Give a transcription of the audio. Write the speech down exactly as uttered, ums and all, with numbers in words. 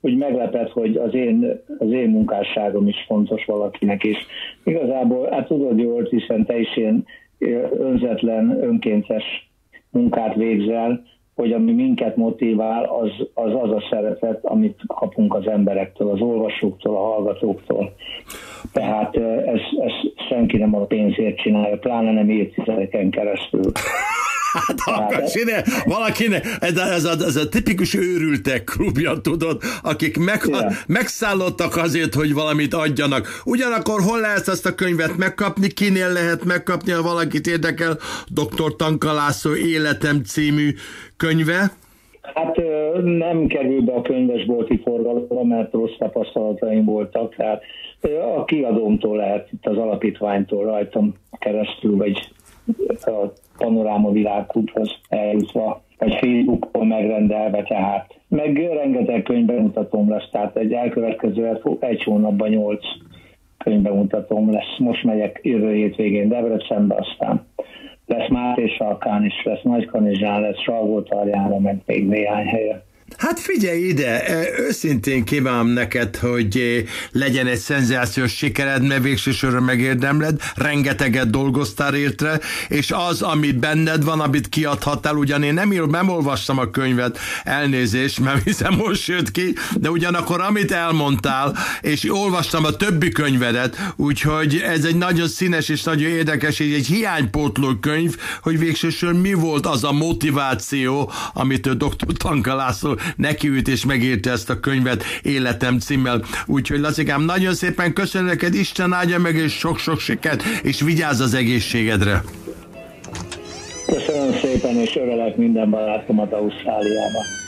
úgy meglepett, hogy az én, az én munkásságom is fontos valakinek, és igazából, hát tudod jól, hiszen te is ilyen önzetlen, önkéntes munkát végzel, hogy ami minket motivál, az az, az a szeretet, amit kapunk az emberektől, az olvasóktól, a hallgatóktól. Tehát ez, ez senki nem a pénzért csinálja, pláne nem évtizedeken keresztül. Hát akar valakinek, ez a, ez, a, ez a tipikus őrültek klubja, tudod, akik meg, yeah. megszállottak azért, hogy valamit adjanak. Ugyanakkor hol lehet ezt a könyvet megkapni, kinél lehet megkapni, ha valakit érdekel, doktor Tanka László Életem című könyve? Hát nem kerül be a könyvesbolti forgalomba, mert rossz tapasztalataim voltak, tehát a kiadómtól lehet, itt az alapítványtól rajtam keresztül, vagy a Panoráma Világklubhoz eljutva, vagy Facebookon megrendelve, tehát meg rengeteg könyvbemutatóm lesz, tehát egy elkövetkező egy hónapban nyolc könyvbemutatóm lesz. Most megyek jövő hétvégén Debrecenbe, aztán lesz Mátésalkán is, lesz Nagykanizsán, lesz Salgótarjánra, meg még néhány helyen. Hát figyelj ide, őszintén kívánom neked, hogy legyen egy szenzációs sikered, mert végső soron megérdemled, rengeteget dolgoztál érte, és az, ami benned van, amit kiadhattál, ugyan én nem, nem olvastam a könyvet, elnézést, mert hiszem most jött ki, de ugyanakkor amit elmondtál, és olvastam a többi könyvedet, úgyhogy ez egy nagyon színes és nagyon érdekes, és egy hiánypótló könyv, hogy végső soron mi volt az a motiváció, amit doktor Tanka László nekiült és megírta ezt a könyvet Életem címmel. Úgyhogy Lacikám, nagyon szépen köszönöm neked, Isten áldja meg, és sok-sok sikert, és vigyázz az egészségedre. Köszönöm szépen, és örülök minden barátomat Ausztráliában.